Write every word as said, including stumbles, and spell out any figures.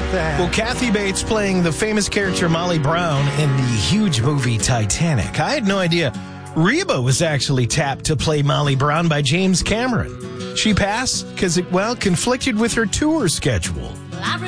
Well, Kathy Bates playing the famous character Molly Brown in the huge movie Titanic. I had no idea Reba was actually tapped to play Molly Brown by James Cameron. She passed because it, well, conflicted with her tour schedule.